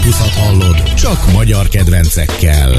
Campusat hallod, csak magyar kedvencekkel.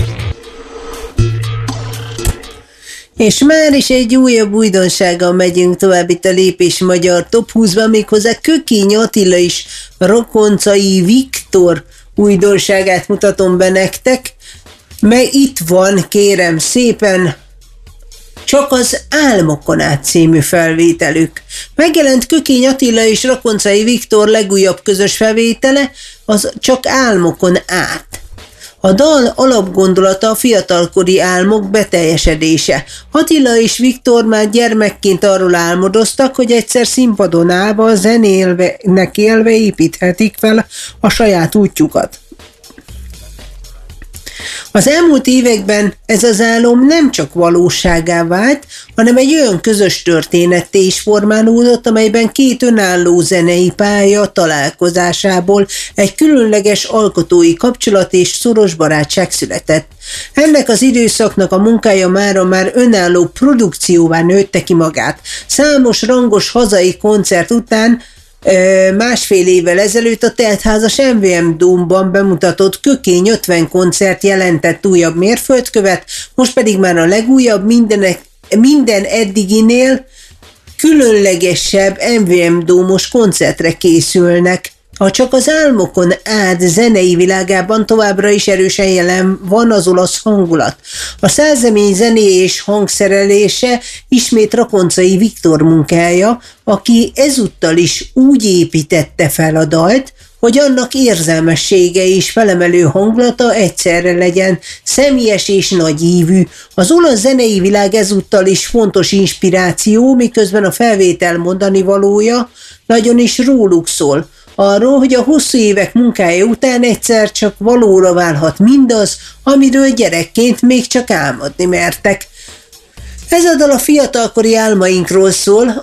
És már is egy újabb újdonsággal megyünk tovább itt a Lépés Magyar Top 20-ban, méghozzá Kökény Attila is Rakoncai Viktor újdonságát mutatom be nektek, mert itt van, kérem szépen, Csak az álmokon át című felvételük. Megjelent Kökény Attila és Rakoncai Viktor legújabb közös felvétele, az Csak álmokon át. A dal alapgondolata a fiatalkori álmok beteljesedése. Attila és Viktor már gyermekként arról álmodoztak, hogy egyszer színpadon állva, zenélnek élve építhetik fel a saját útjukat. Az elmúlt években ez az álom nem csak valóságá vált, hanem egy olyan közös történetté is formálódott, amelyben két önálló zenei pálya találkozásából egy különleges alkotói kapcsolat és szoros barátság született. Ennek az időszaknak a munkája mára már önálló produkcióvá nőtte ki magát. Számos rangos hazai koncert után másfél évvel ezelőtt a teltházas MVM Dómban bemutatott Kökény 50 koncert jelentett újabb mérföldkövet, most pedig már a legújabb, minden eddiginél különlegesebb MVM Dómos koncertre készülnek. Ha csak az álmokon át zenei világában továbbra is erősen jelen van az olasz hangulat. A szerzemény zené és hangszerelése ismét Rakoncai Viktor munkája, aki ezúttal is úgy építette fel a dalt, hogy annak érzelmessége és felemelő hangulata egyszerre legyen személyes és nagyívű. Az olasz zenei világ ezúttal is fontos inspiráció, miközben a felvétel mondani valója nagyon is róluk szól. Arról, hogy a hosszú évek munkája után egyszer csak valóra válhat mindaz, amiről gyerekként még csak álmodni mertek. Ez a dal a fiatalkori álmainkról szól,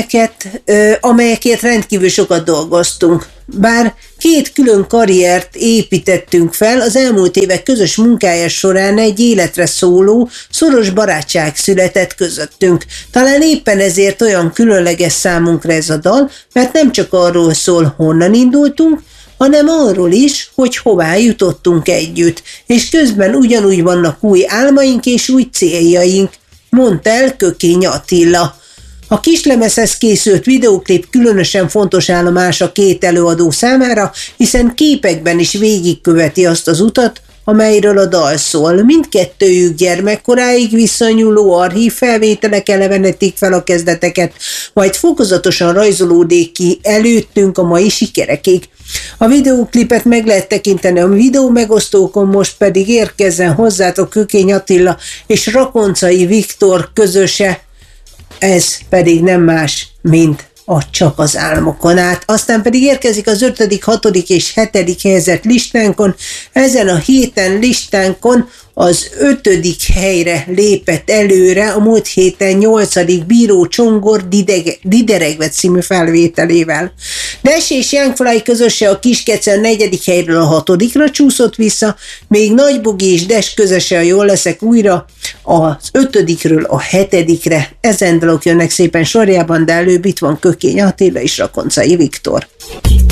amelyekért rendkívül sokat dolgoztunk. Bár két külön karriert építettünk fel, az elmúlt évek közös munkája során egy életre szóló, szoros barátság született közöttünk. Talán éppen ezért olyan különleges számunkra ez a dal, mert nem csak arról szól, honnan indultunk, hanem arról is, hogy hová jutottunk együtt, és közben ugyanúgy vannak új álmaink és új céljaink, mondta el Kökény Attila. A kislemezhez készült videóklip különösen fontos állomás a két előadó számára, hiszen képekben is végigköveti azt az utat, amelyről a dal szól. Mindkettőjük gyermekkoráig visszanyúló archív felvételek elevenítik fel a kezdeteket, majd fokozatosan rajzolódik ki előttünk a mai sikerekig. A videóklipet meg lehet tekinteni a videó megosztókon, most pedig érkezzen hozzátok Kökény Attila és Rakoncai Viktor közöse, ez pedig nem más, mint a Csak az álmokon át. Aztán pedig érkezik az 5., 6. és 7. helyezett listánkon. Ezen a héten listánkon az 5. helyre lépett előre a múlt héten 8. Bíró Csongor Dideregve című felvételével. Des és Youngfly közöse a Kiskece a 4. helyről a 6. csúszott vissza, még Nagybogi és Des közöse a Jól leszek újra az 5. a 7. Ezen dalok jönnek szépen sorjában, de előbb itt van Kökény Attila és Rakoncai Viktor.